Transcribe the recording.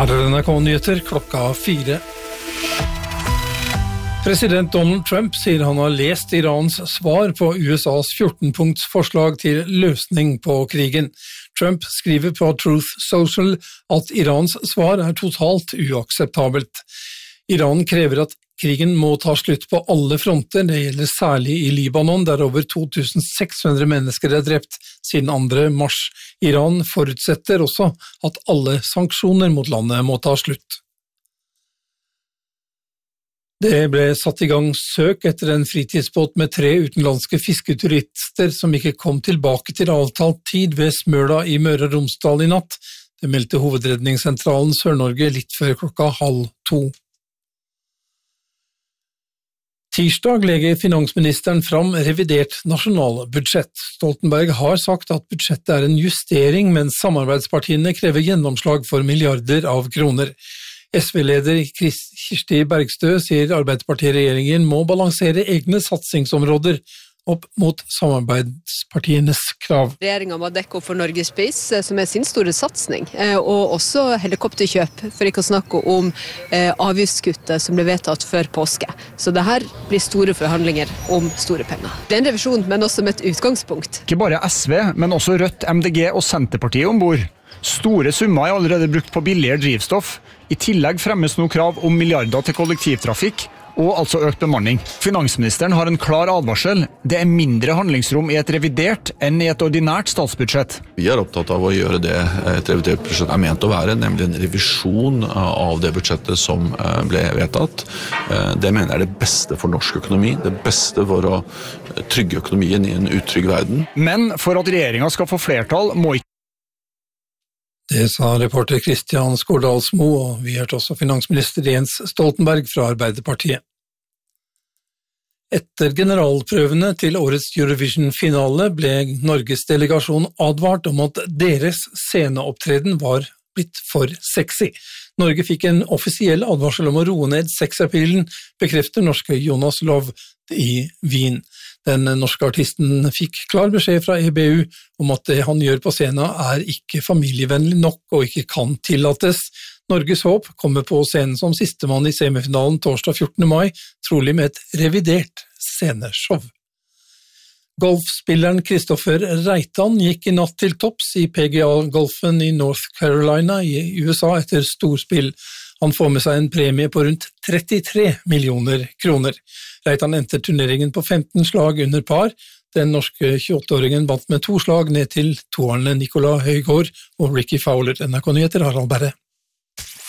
Her NRK-nyheter klokka 4. President Donald Trump sier han har lest Irans svar på USAs 14-punkts forslag til løsning på krigen. Trump skriver på Truth Social at Irans svar er totalt uakseptabelt. Iran krever at krigen må ta slutt på alle fronter, det gjelder særlig i Libanon, der over 2600 mennesker er drept siden 2. mars. Iran forutsetter også at alle sanksjoner mot landet må ta slutt. Det ble satt i gang søk etter en fritidsbåt med 3 utenlandske fisketurister som ikke kom tilbake til avtalt tid ved Smøla i Møre og Romsdal i natt. Det meldte Hovedredningssentralen Sør-Norge litt før klokka 1:30. Tirsdag legger finansministeren fram revidert nasjonalbudsjett. Stoltenberg har sagt at budsjettet er en justering, mens samarbeidspartiene krever gjennomslag for milliarder av kroner. SV-leder Kirsti Bergstø sier Arbeiderparti-regjeringen må balansere egne satsingsområder opp mot samarbeidspartienes krav. Regjeringen må dekke opp for Norges Space, som er sin store satsning, og også helikopterkjøp, for ikke å snakke om avgiftskuttet som ble vedtatt før påske. Så det her blir store forhandlinger om store penger. Det er en revisjon, men også med et utgangspunkt. Ikke bare SV, men også Rødt, MDG og Senterpartiet ombord. Store summer er allerede brukt på billigere drivstoff. I tillegg fremmes nå krav om milliarder til kollektivtrafikk, og altså økt bemanning. Finansministeren har en klar advarsel. Det er mindre handlingsrom i et revidert enn i et ordinært statsbudsjett. Vi er opptatt av å gjøre det et revidert budsjett er ment å være, nemlig en revisjon av det budsjettet som ble vedtatt. Det mener jeg er det beste for norsk økonomi, det beste for å trygge økonomien i en utrygg verden. Men for at regjeringen skal få flertall, må ikke. Det sa reporter Kristian Skårdalsmo, og vi hørte også finansminister Jens Stoltenberg fra Arbeiderpartiet. Etter generalprøvene til årets Eurovision-finale ble Norges delegasjon advart om at deres sceneopptreden var blitt for sexy. Norge fikk en offisiell advarsel om å roe ned sexappealen, bekrefter norske Jonas Love i Wien. Den norske artisten fikk klar beskjed fra EBU om at det han gjør på scenen er ikke familievennlig nok og ikke kan tillates. Norges håp kommer på scenen som sistemann i semifinalen torsdag 14. mai, trolig med et revidert sceneshow. Golfspilleren Kristoffer Reitan gikk i natt til topps i PGA-golfen i North Carolina i USA etter storspill. Han får med seg en premie på rundt 33 millioner kroner. Reitan endte turneringen på 15 slag under par. Den norske 28-åringen vant med 2 slag ned til toerne Nicolas Højgaard og Ricky Fowler. NRK Nyheter, Harald Berre.